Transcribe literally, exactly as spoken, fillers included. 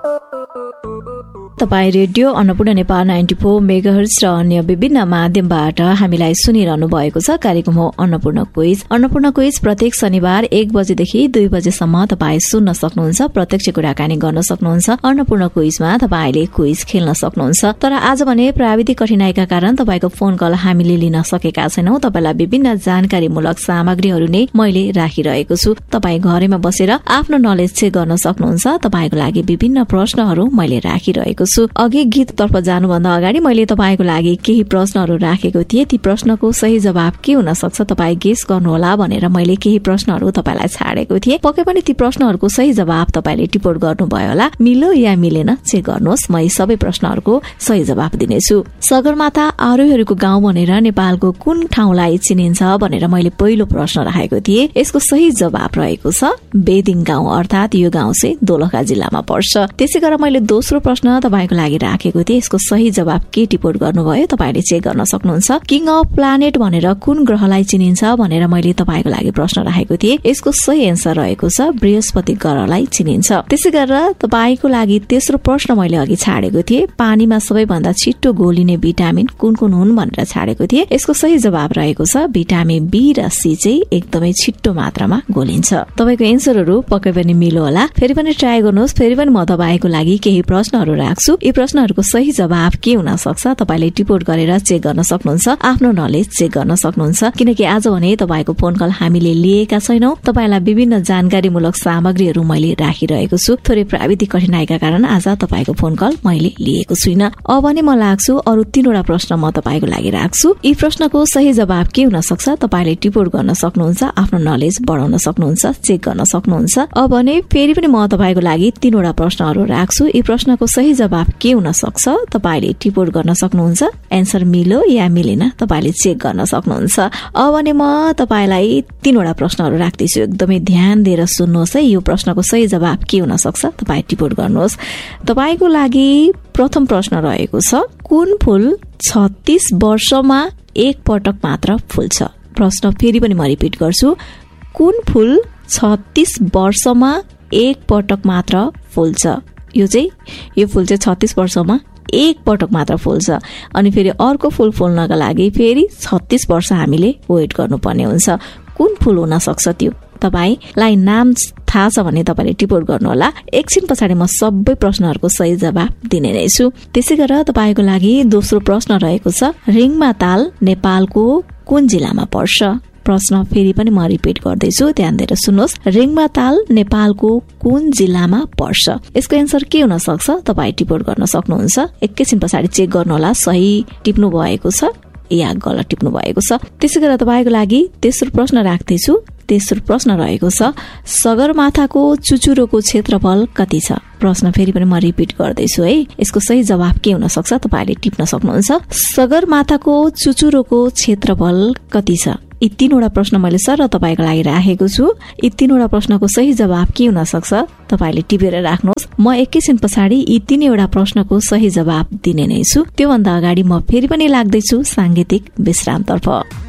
तपाई radio Annapurna Nepal ninety four megahertz र अन्य विभिन्न माध्यमबाट हामीलाई सुनिरहनु भएको छ। कार्यक्रम हो अन्नपूर्ण क्विज। अन्नपूर्ण क्विज प्रत्येक शनिबार एक बजेदेखि दुई बजेसम्म तपाईँ सुन्न सक्नुहुन्छ, प्रत्यक्ष कुराकानी गर्न सक्नुहुन्छ। अन्नपूर्ण क्विजमा तपाईँले क्विज खेल्न सक्नुहुन्छ। तर आज भने प्राविधिक कठिनाईका कारण तपाईँको फोन कल हामीले लिन सकेका छैनौं। तपाईँलाई विभिन्न जानकारीमूलक सामग्रीहरू नै मैले राखिरहेको छु। तपाईँ घरैमा बसेर आफ्नो नलेज चेक गर्न सक्नुहुन्छ। तपाईँको लागि विभिन्न प्रश्नहरू मैले राखिरहेको छु। अघि गीततर्फ जानुभन्दा अगाडि मैले तपाईँको लागि केही प्रश्नहरू राखेको थिएँ। ती प्रश्नको सही जवाब के हुन सक्छ तपाईँ गेस गर्नुहोला भनेर मैले केही प्रश्नहरू तपाईँलाई छाडेको थिएँ। पक्कै पनि ती प्रश्नहरूको सही जवाब तपाईँले टिपोट गर्नुभयो होला। मिल्यो या मिलेन चेक गर्नुहोस्। म यी सबै प्रश्नहरूको सही जवाब दिनेछु। सगरमाथा आरोहीहरूको गाउँ भनेर नेपालको कुन ठाउँलाई चिनिन्छ भनेर मैले पहिलो प्रश्न राखेको थिएँ। यसको सही जवाब रहेको छ बेदिङ गाउँ, अर्थात यो गाउँ चाहिँ दोलखा जिल्लामा पर्छ। त्यसै गरेर मैले दोस्रो प्रश्न तपाईँको लागि राखेको थिएँ। यसको सही जवाब के टिपोट गर्नुभयो तपाईँले चेक गर्न सक्नुहुन्छ। किङ अफ प्लानेट भनेर कुन ग्रहलाई चिनिन्छ भनेर मैले तपाईँको लागि प्रश्न राखेको थिएँ। यसको सही एन्सर रहेको छ बृहस्पति ग्रहलाई चिनिन्छ। त्यसै गरेर तपाईँको लागि तेस्रो प्रश्न मैले अघि छाडेको थिएँ। पानीमा सबैभन्दा छिट्टो घोलिने भिटामिन कुन कुन हुन् भनेर छाडेको थिएँ। यसको सही जवाब रहेको छ भिटामिन बी र सी चाहिँ एकदमै छिट्टो मात्रामा घोलिन्छ। तपाईँको एन्सरहरू पक्कै पनि मिल्यो होला। फेरि पनि ट्राई गर्नुहोस्। फेरि पनि म तपाईँको लागि केही प्रश्नहरू राख्छु। यी प्रश्नहरूको सही जवाब के हुन सक्छ तपाईँले टिपोट गरेर चेक गर्न सक्नुहुन्छ, आफ्नो नलेज चेक गर्न सक्नुहुन्छ। किनकि आज भने तपाईँको फोन कल हामीले लिएका छैनौं। तपाईँलाई विभिन्न जानकारीमूलक सामग्रीहरू मैले राखिरहेको छु। थोरै प्राविधिक कठिनाईका कारण आज तपाईँको फोन कल मैले लिएको छुइनँ। अब भने म लाग्छु अरू तीनवटा प्रश्न म तपाईँको लागि राख्छु। यी प्रश्नको सही जवाब के हुन सक्छ तपाईँले टिपोट गर्न सक्नुहुन्छ, आफ्नो नलेज बढाउन सक्नुहुन्छ, चेक गर्न सक्नुहुन्छ। अब भने फेरि पनि म तपाईँको लागि तीनवटा प्रश्नहरू राख्छु। यी प्रश्नको सही जवाब के हुन सक्छ तपाईले टिपोट गर्न सक्नुहुन्छ। एन्सर मिल्यो या मिलेन तपाईले चेक गर्न सक्नुहुन्छ। अब भने म तपाईलाई तीनवटा प्रश्नहरू राख्दैछु। एकदमै ध्यान दिएर सुन्नुहोस् है। यो प्रश्नको सही जवाब के हुन सक्छ तपाईँ टिपोट गर्नुहोस्। तपाईको लागि प्रथम प्रश्न रहेको छ कुन फूल छत्तीस वर्षमा एक पटक मात्र फुल्छ। प्रश्न फेरि पनि म रिपिट गर्छु। कुन फूल छत्तीस वर्षमा एक पटक मात्र फुल्छ। यो चाहिँ यो फूल चाहिँ छत्तीस वर्षमा एक पटक मात्र फुल्छ। अनि फेरि अर्को फूल फुल्नका लागि फेरि छत्तीस वर्ष हामीले वेट गर्नुपर्ने हुन्छ। कुन फूल हुन सक्छ त्यो तपाईलाई नाम थाहा छ भने तपाईले टिपोट गर्नुहोला। एकछिन पछाडि म सबै प्रश्नहरूको सही जवाब दिने नै छु। त्यसै गरेर तपाईको लागि दोस्रो प्रश्न रहेको छ रिङमा ताल नेपालको कुन जिल्लामा पर्छ। प्रश्न फेरि पनि म रिपिट गर्दैछु, ध्यान दिएर सुन्नुहोस्। रिङमा ताल नेपालको कुन जिल्लामा पर्छ। यसको एन्सर के हुन सक्छ तपाईँ टिपोट गर्न सक्नुहुन्छ। एकैछिन पछाडि चेक गर्नुहोला सही टिप्नु भएको छ या गलत टिप्नु भएको छ। त्यसै गरेर तपाईँको लागि तेस्रो प्रश्न राख्दैछु। तेस्रो प्रश्न रहेको छ सगरमाथाको चुचुरोको क्षेत्रफल कति छ। प्रश्न फेरि पनि म रिपिट गर्दैछु है। यसको सही जवाब के हुन सक्छ तपाईले टिप्न सक्नुहुन्छ। सगरमाथाको चुचुरोको क्षेत्रफल कति छ। यी तीनवटा प्रश्न मैले सर तपाईको लागि राखेको छु। यी तीनवटा प्रश्नको सही जवाब के हुन सक्छ तपाईले टिपेर राख्नुहोस्। म एकैछिन पछाडि यी तीनवटा प्रश्नको सही जवाब दिने नै छु। त्योभन्दा अगाडि म फेरि पनि लाग्दैछु सांगीतिक विश्रामतर्फ।